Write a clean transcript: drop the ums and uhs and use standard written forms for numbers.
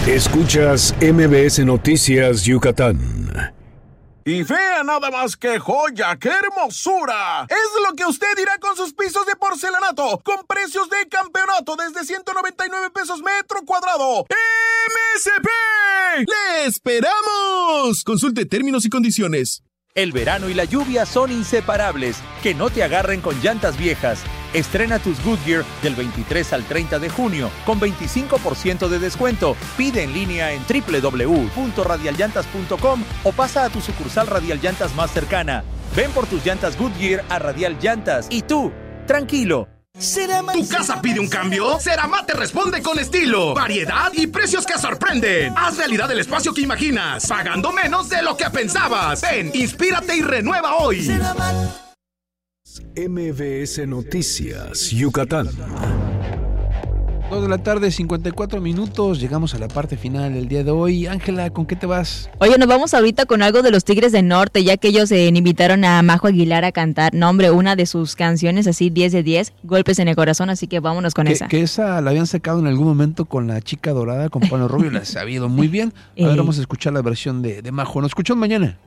Escuchas MBS Noticias Yucatán. Y vea nada más que joya, qué hermosura. Es lo que usted dirá con sus pisos de porcelanato, con precios de campeonato desde 199 pesos metro cuadrado. ¡MSP! ¡Le esperamos! Consulte términos y condiciones. El verano y la lluvia son inseparables. Que no te agarren con llantas viejas. Estrena tus Goodyear del 23 al 30 de junio con 25% de descuento. Pide en línea en www.radialllantas.com o pasa a tu sucursal Radial Llantas más cercana. Ven por tus llantas Goodyear a Radial Llantas. Y tú, tranquilo. ¿Tu casa pide un cambio? Ceramat te responde con estilo, variedad y precios que sorprenden. Haz realidad el espacio que imaginas, pagando menos de lo que pensabas. Ven, inspírate y renueva hoy. MBS Noticias Yucatán. 2 de la tarde, 54 minutos. Llegamos a la parte final del día de hoy. Ángela, ¿con qué te vas? Oye, nos vamos ahorita con algo de los Tigres del Norte, ya que ellos invitaron a Majo Aguilar a cantar, una de sus canciones, así 10 de 10, Golpes en el Corazón, así que vámonos con esa. Que esa la habían sacado en algún momento con La Chica Dorada, con Pablo Rubio, la ha sabido muy bien. A ver, vamos a escuchar la versión de Majo. Nos escuchamos mañana.